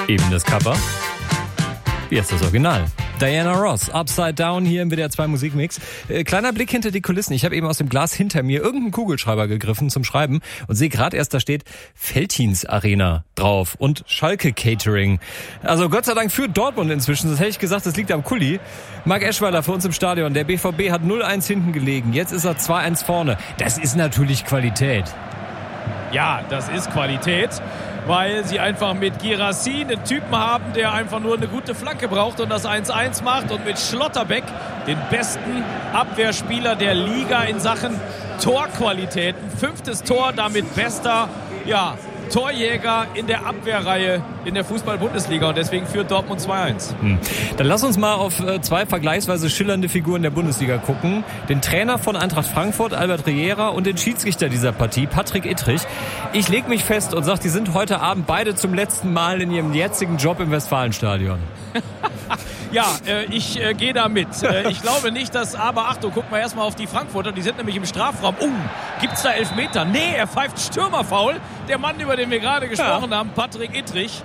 Eben das Cover. Jetzt das Original. Diana Ross, Upside Down hier im WDR 2 Musikmix. Kleiner Blick hinter die Kulissen. Ich habe eben aus dem Glas hinter mir irgendeinen Kugelschreiber gegriffen zum Schreiben und sehe gerade erst, da steht Veltins Arena drauf und Schalke Catering. Also Gott sei Dank führt Dortmund inzwischen. Das hätte ich gesagt, das liegt am Kuli. Marc Eschweiler für uns im Stadion. Der BVB hat 0-1 hinten gelegen. Jetzt ist er 2-1 vorne. Das ist natürlich Qualität. Ja, das ist Qualität, weil sie einfach mit Guirassy einen Typen haben, der einfach nur eine gute Flanke braucht und das 1-1 macht, und mit Schlotterbeck, den besten Abwehrspieler der Liga in Sachen Torqualitäten. 5. Tor, damit bester Torjäger in der Abwehrreihe in der Fußball-Bundesliga, und deswegen führt Dortmund 2-1. Dann lass uns mal auf 2 vergleichsweise schillernde Figuren der Bundesliga gucken. Den Trainer von Eintracht Frankfurt, Albert Riera, und den Schiedsrichter dieser Partie, Patrick Ittrich. Ich leg mich fest und sag, die sind heute Abend beide zum letzten Mal in ihrem jetzigen Job im Westfalenstadion. Ja, ich gehe da mit. Ich glaube nicht, aber Achtung, guck mal erstmal auf die Frankfurter, die sind nämlich im Strafraum. Gibt's da Elfmeter? Nee, er pfeift Stürmerfoul. Der Mann, über den wir gerade gesprochen haben, Patrick Ittrich.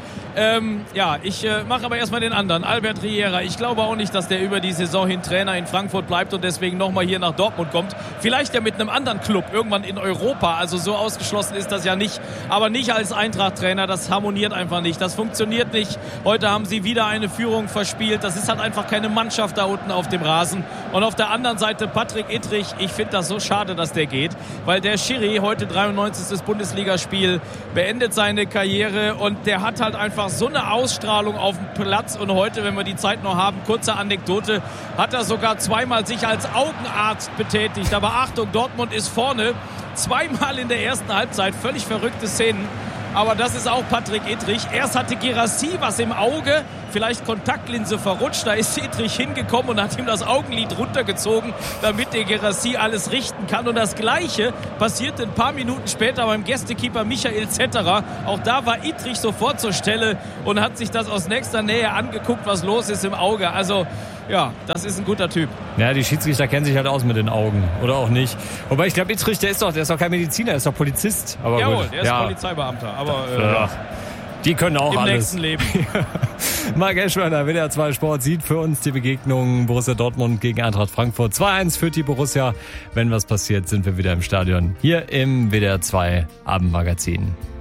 Ich mache aber erstmal den anderen, Albert Riera. Ich glaube auch nicht, dass der über die Saison hin Trainer in Frankfurt bleibt und deswegen nochmal hier nach Dortmund kommt. Vielleicht ja mit einem anderen Club, irgendwann in Europa. Also so ausgeschlossen ist das ja nicht. Aber nicht als Eintracht-Trainer, das harmoniert einfach nicht. Das funktioniert nicht. Heute haben sie wieder eine Führung verspielt. Das ist halt einfach keine Mannschaft da unten auf dem Rasen. Und auf der anderen Seite Patrick Ittrich. Ich finde das so schade, dass der geht. Weil der Schiri, heute 93. Bundesligaspiel, beendet seine Karriere, und der hat halt einfach so eine Ausstrahlung auf dem Platz. Und heute, wenn wir die Zeit noch haben, kurze Anekdote, hat er sogar zweimal sich als Augenarzt betätigt. Aber Achtung, Dortmund ist vorne. Zweimal in der ersten Halbzeit. Völlig verrückte Szenen. Aber das ist auch Patrick Ittrich. Erst hatte Guirassy was im Auge, vielleicht Kontaktlinse verrutscht. Da ist Ittrich hingekommen und hat ihm das Augenlid runtergezogen, damit der Guirassy alles richten kann. Und das Gleiche passierte ein paar Minuten später beim Gästekeeper Michael Zetterer. Auch da war Ittrich sofort zur Stelle und hat sich das aus nächster Nähe angeguckt, was los ist im Auge. Also ja, das ist ein guter Typ. Ja, die Schiedsrichter kennen sich halt aus mit den Augen. Oder auch nicht. Wobei, ich glaube, Ittrich, der ist doch kein Mediziner, der ist doch Polizist. Aber jawohl, gut. der ist Polizeibeamter. Aber die können auch im alles. Nächsten Leben. Marc Eschweiler, WDR 2 Sport, sieht für uns die Begegnung Borussia Dortmund gegen Eintracht Frankfurt. 2-1 führt die Borussia. Wenn was passiert, sind wir wieder im Stadion. Hier im WDR 2 Abendmagazin.